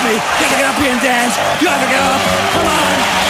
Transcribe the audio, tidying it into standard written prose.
me. You have to get up here and dance. You have to get up. Come on.